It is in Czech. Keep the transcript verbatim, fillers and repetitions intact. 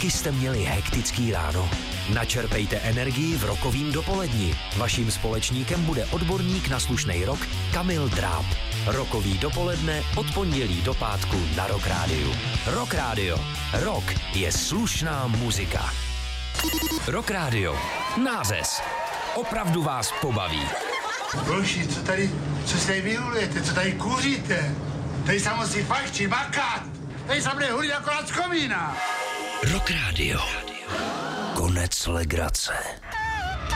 Taky jste měli hektický ráno? Načerpejte energii v rokovým dopoledni. Vaším společníkem bude odborník na slušnej rock Kamil Dráb. Rokový dopoledne od pondělí do pátku na Rock Rádiu. Rock Rádio. Rock je slušná muzika. Rock Rádio. Nářez. Opravdu vás pobaví. Boži, co tady, co se tady vylujete, co tady kouříte? Tady se musí fakt makat. Tady se bude hulit akorát z komína. Rock Rádio. Konec legrace.